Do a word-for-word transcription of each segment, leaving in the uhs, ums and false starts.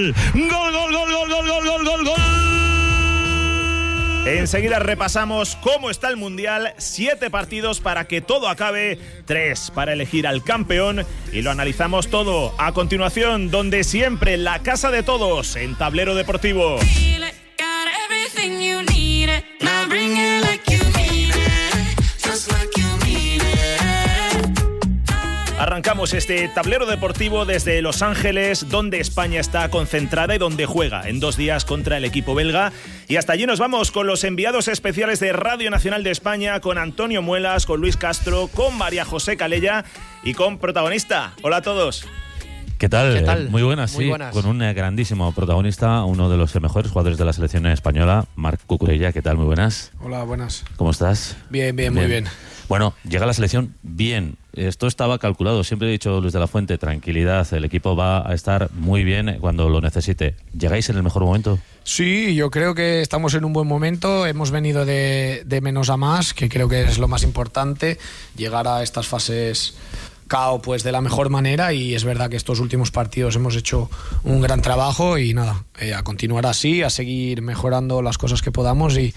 gol. Gol, gol, gol, gol, gol, gol, gol, gol, gol. Enseguida repasamos cómo está el Mundial, siete partidos para que todo acabe, tres para elegir al campeón y lo analizamos todo a continuación, donde siempre la casa de todos, en Tablero Deportivo. Arrancamos este tablero deportivo desde Los Ángeles, donde España está concentrada y donde juega en dos días contra el equipo belga. Y hasta allí nos vamos con los enviados especiales de Radio Nacional de España, con Antonio Muelas, con Luis Castro, con María José Calella y con protagonista. Hola a todos. ¿Qué tal? ¿Qué tal? Muy buenas, Muy sí, buenas. con un grandísimo protagonista, uno de los mejores jugadores de la selección española, Marc Cucurella. ¿Qué tal? Muy buenas. Hola, buenas. ¿Cómo estás? Bien, bien, muy bien. Bueno, llega la selección bien. Esto estaba calculado. Siempre he dicho, Luis de la Fuente, tranquilidad. El equipo va a estar muy bien cuando lo necesite. ¿Llegáis en el mejor momento? Sí, yo creo que estamos en un buen momento. Hemos venido de, de menos a más, que creo que es lo más importante. Llegar a estas fases K O pues de la mejor manera, y es verdad que estos últimos partidos hemos hecho un gran trabajo y nada, eh, a continuar así, a seguir mejorando las cosas que podamos y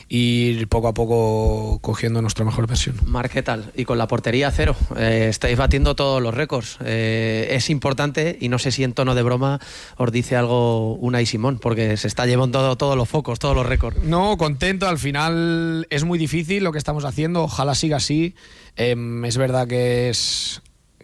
ir poco a poco cogiendo nuestra mejor versión. Marc, ¿qué tal? Y con la portería cero, eh, estáis batiendo todos los récords. Eh, es importante, y no sé si en tono de broma os dice algo Unai Simón, porque se está llevando todo, todos los focos, todos los récords. No, contento. Al final es muy difícil lo que estamos haciendo. Ojalá siga así. Eh, es verdad que es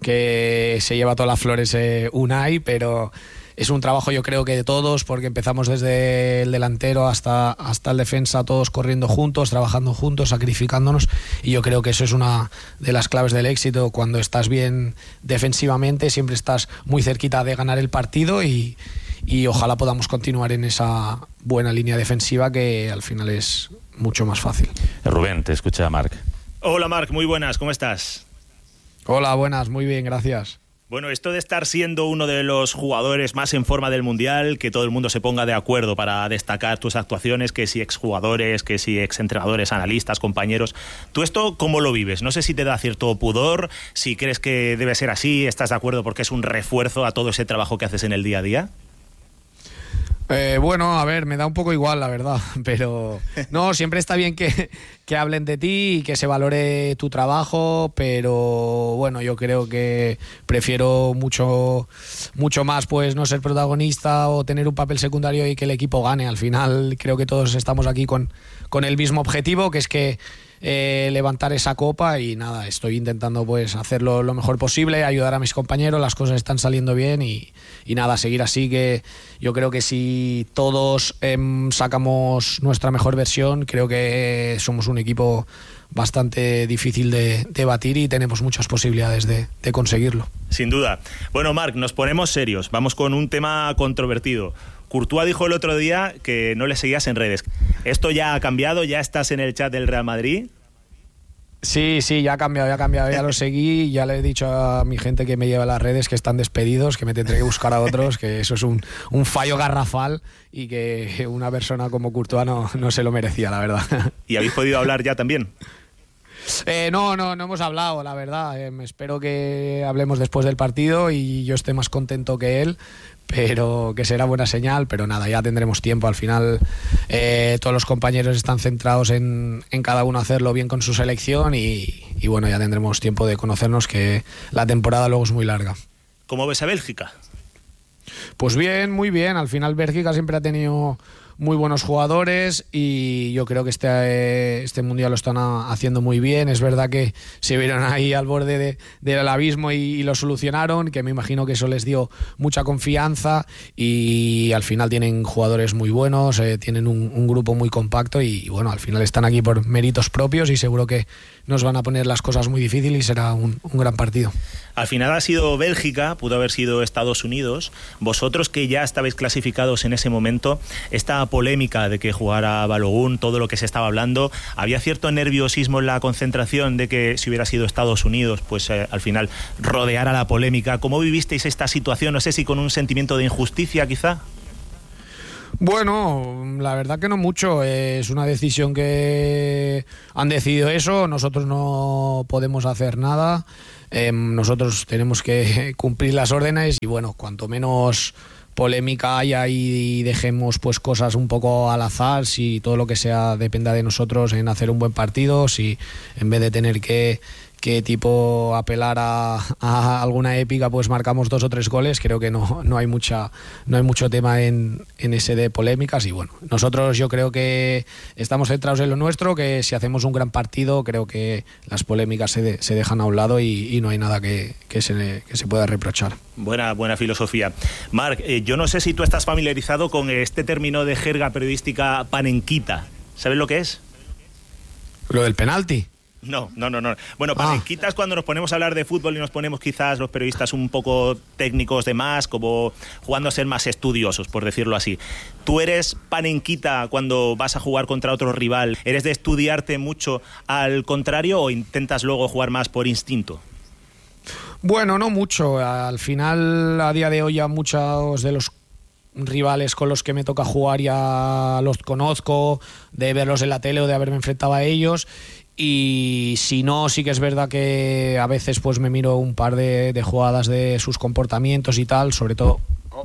que se lleva todas las flores eh, Unai, pero es un trabajo, yo creo que de todos, porque empezamos desde el delantero hasta, hasta el defensa, todos corriendo juntos, trabajando juntos, sacrificándonos, y yo creo que eso es una de las claves del éxito. Cuando estás bien defensivamente, siempre estás muy cerquita de ganar el partido, y, y ojalá podamos continuar en esa buena línea defensiva, que al final es mucho más fácil. Rubén, te escucha Marc. Hola Marc, muy buenas, ¿cómo estás? Hola, buenas, muy bien, gracias. Bueno, esto de estar siendo uno de los jugadores más en forma del Mundial, que todo el mundo se ponga de acuerdo para destacar tus actuaciones, que si exjugadores, que si exentrenadores, analistas, compañeros, ¿tú esto cómo lo vives? No sé si te da cierto pudor, si crees que debe ser así, ¿estás de acuerdo porque es un refuerzo a todo ese trabajo que haces en el día a día? Eh, bueno, a ver, me da un poco igual, la verdad, pero no, siempre está bien que, que hablen de ti y que se valore tu trabajo, pero bueno, yo creo que prefiero mucho, mucho más pues no ser protagonista o tener un papel secundario y que el equipo gane. Al final creo que todos estamos aquí con, con el mismo objetivo, que es que Eh, levantar esa copa, y nada, estoy intentando pues hacerlo lo mejor posible, ayudar a mis compañeros, las cosas están saliendo bien y, y nada, seguir así, que yo creo que si todos eh, sacamos nuestra mejor versión, creo que somos un equipo bastante difícil de, de batir y tenemos muchas posibilidades de, de conseguirlo. Sin duda. Bueno, Marc, nos ponemos serios, vamos con un tema controvertido. Courtois dijo el otro día que no le seguías en redes. ¿Esto ya ha cambiado? ¿Ya estás en el chat del Real Madrid? Sí, sí, ya ha cambiado, ya ha cambiado, ya lo seguí, ya le he dicho a mi gente que me lleva a las redes que están despedidos, que me tendré que buscar a otros, que eso es un, un fallo garrafal y que una persona como Courtois no, no se lo merecía, la verdad. ¿Y habéis podido hablar ya también? Eh, no, no, no hemos hablado, la verdad. Eh, espero que hablemos después del partido y yo esté más contento que él, pero que será buena señal, pero nada, ya tendremos tiempo. Al final eh, todos los compañeros están centrados en, en cada uno hacerlo bien con su selección y, y bueno, ya tendremos tiempo de conocernos, que la temporada luego es muy larga. ¿Cómo ves a Bélgica? Pues bien, muy bien. Al final Bélgica siempre ha tenido muy buenos jugadores y yo creo que este, este mundial lo están haciendo muy bien. Es verdad que se vieron ahí al borde de, del abismo y, y lo solucionaron, que me imagino que eso les dio mucha confianza, y al final tienen jugadores muy buenos, eh, tienen un, un grupo muy compacto y, y bueno, al final están aquí por méritos propios y seguro que nos van a poner las cosas muy difíciles y será un, un gran partido. Al final ha sido Bélgica, pudo haber sido Estados Unidos. Vosotros que ya estabais clasificados en ese momento, esta polémica de que jugara Balogun, todo lo que se estaba hablando, ¿había cierto nerviosismo en la concentración de que si hubiera sido Estados Unidos, pues eh, al final rodeara la polémica? ¿Cómo vivisteis esta situación? No sé si con un sentimiento de injusticia quizá. Bueno, la verdad que no mucho. Es una decisión que han decidido eso. Nosotros no podemos hacer nada. Eh, nosotros tenemos que cumplir las órdenes y bueno, cuanto menos polémica haya y dejemos pues cosas un poco al azar, si todo lo que sea dependa de nosotros en hacer un buen partido, si en vez de tener que que tipo apelar a, a alguna épica pues marcamos dos o tres goles, creo que no, no hay mucha no hay mucho tema en, en ese de polémicas. Y bueno, nosotros yo creo que estamos centrados en lo nuestro, que si hacemos un gran partido creo que las polémicas se, de, se dejan a un lado y, y no hay nada que, que, se, que se pueda reprochar. Buena, buena filosofía. Marc, eh, yo no sé si tú estás familiarizado con este término de jerga periodística panenquita. ¿Sabes lo que es? ¿Lo del penalti? No, no, no, no. Bueno, panenquitas, ah. cuando nos ponemos a hablar de fútbol y nos ponemos quizás los periodistas un poco técnicos de más, como jugando a ser más estudiosos, por decirlo así. ¿Tú eres panenquita cuando vas a jugar contra otro rival? ¿Eres de estudiarte mucho al contrario o intentas luego jugar más por instinto? Bueno, no mucho. Al final, a día de hoy, ya muchos de los rivales con los que me toca jugar ya los conozco, de verlos en la tele o de haberme enfrentado a ellos. Y si no, sí que es verdad que a veces pues me miro un par de, de jugadas de sus comportamientos y tal, sobre todo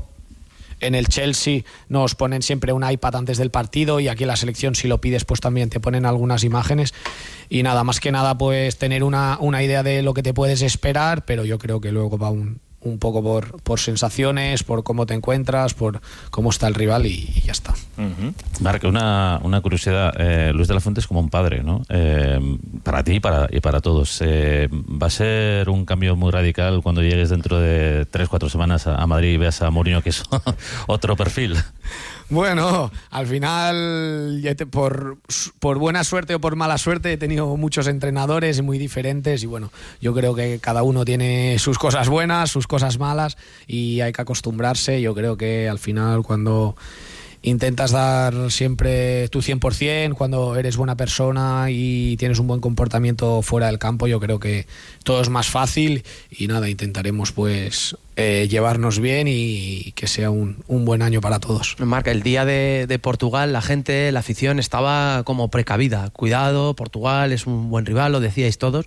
en el Chelsea nos ponen siempre un iPad antes del partido, y aquí en la selección si lo pides pues también te ponen algunas imágenes, y nada, más que nada pues tener una, una idea de lo que te puedes esperar, pero yo creo que luego va un, un poco por, por sensaciones, por cómo te encuentras, por cómo está el rival y, y ya está. Uh-huh. Marc, una, una curiosidad. Eh, Luis de la Fuente es como un padre, ¿no? Eh, para ti y para, y para todos. Eh, ¿Va a ser un cambio muy radical cuando llegues dentro de tres, cuatro semanas a, a Madrid y veas a Mourinho, que es otro perfil? Bueno, al final, por, por buena suerte o por mala suerte, he tenido muchos entrenadores muy diferentes y bueno, yo creo que cada uno tiene sus cosas buenas, sus cosas malas y hay que acostumbrarse. Yo creo que al final cuando intentas dar siempre tu cien por ciento, cuando eres buena persona y tienes un buen comportamiento fuera del campo, yo creo que todo es más fácil y nada, intentaremos pues eh, llevarnos bien y que sea un, un buen año para todos. Marc, el día de, de Portugal la gente, la afición estaba como precavida, cuidado, Portugal es un buen rival, lo decíais todos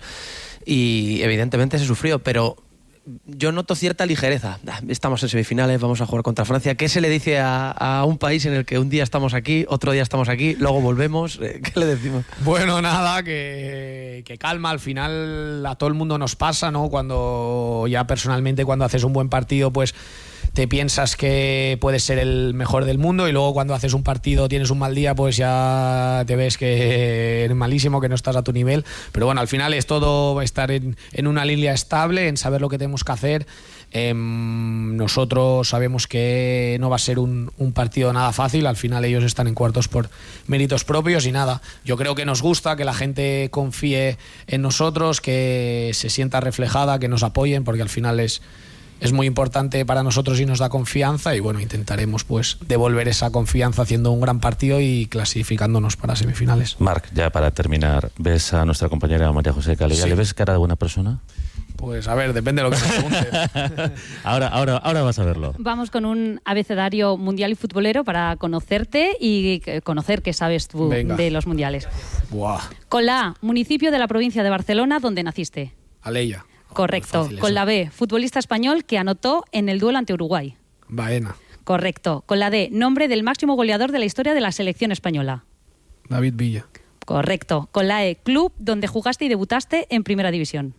y evidentemente se sufrió, pero yo noto cierta ligereza. Estamos en semifinales, vamos a jugar contra Francia. ¿Qué se le dice a, a un país en el que un día estamos aquí, otro día estamos aquí, luego volvemos? ¿Qué le decimos? Bueno, nada, que, que calma. Al final a todo el mundo nos pasa, ¿no? Cuando ya personalmente, cuando haces un buen partido, pues te piensas que puedes ser el mejor del mundo y luego cuando haces un partido, tienes un mal día, pues ya te ves que eres malísimo, que no estás a tu nivel. Pero bueno, al final es todo estar en, en una línea estable, en saber lo que tenemos que hacer. Eh, nosotros sabemos que no va a ser un, un partido nada fácil. Al final ellos están en cuartos por méritos propios y nada, yo creo que nos gusta que la gente confíe en nosotros, que se sienta reflejada, que nos apoyen, porque al final es Es muy importante para nosotros y nos da confianza y bueno, intentaremos pues devolver esa confianza haciendo un gran partido y clasificándonos para semifinales. Marc, ya para terminar, ¿ves a nuestra compañera María José Calella? Sí. ¿Le ves cara de buena persona? Pues a ver, depende de lo que me preguntes. ahora, ahora, ahora vas a verlo. Vamos con un abecedario mundial y futbolero para conocerte y conocer qué sabes tú Venga. de los mundiales. Buah. Con la A, municipio de la provincia de Barcelona, donde naciste. Alella. Correcto. Con la B, futbolista español que anotó en el duelo ante Uruguay. Baena. Correcto. Con la D, nombre del máximo goleador de la historia de la selección española. David Villa. Correcto. Con la E, club donde jugaste y debutaste en Primera División.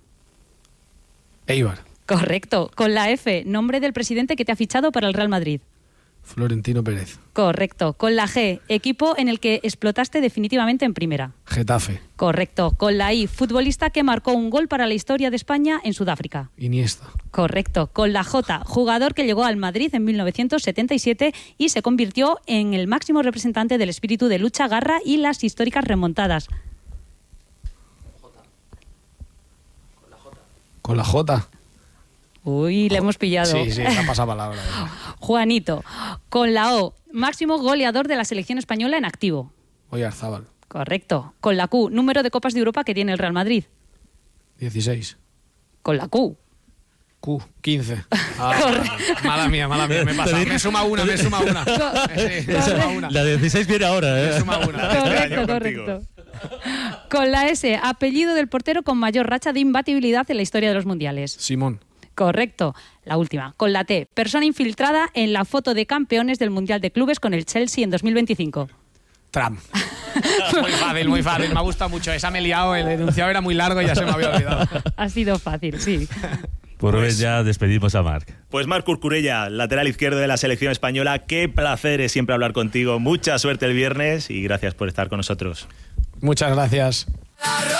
Eibar. Correcto. Con la F, nombre del presidente que te ha fichado para el Real Madrid. Florentino Pérez. Correcto. Con la G, equipo en el que explotaste definitivamente en primera. Getafe. Correcto. Con la I, futbolista que marcó un gol para la historia de España en Sudáfrica. Iniesta. Correcto. Con la J, jugador que llegó al Madrid en mil novecientos setenta y siete y se convirtió en el máximo representante del espíritu de lucha, garra y las históricas remontadas. Con la J. Uy, le hemos pillado. Sí, sí, esa pasa palabra. Juanito. Con la O, máximo goleador de la selección española en activo. Oyarzábal. Correcto. Con la Q, número de Copas de Europa que tiene el Real Madrid. dieciséis. Con la Q. Q, quince. Ah, mala mía, mala mía. Me pasa. Me suma una, me suma una. Sí, me suma una. La dieciséis viene ahora, ¿eh? Me suma una. Correcto, correcto. Con la S, apellido del portero con mayor racha de imbatibilidad en la historia de los mundiales. Simón. Correcto. La última, con la T. Persona infiltrada en la foto de campeones del Mundial de Clubes con el Chelsea en dos mil veinticinco. Trump. Muy fácil, muy fácil. Me ha gustado mucho. Esa me he liado. El enunciado era muy largo y ya se me había olvidado. Ha sido fácil, sí. Por hoy ya despedimos a Marc. Pues Marc Cucurella, lateral izquierdo de la selección española. Qué placer es siempre hablar contigo. Mucha suerte el viernes y gracias por estar con nosotros. Muchas gracias.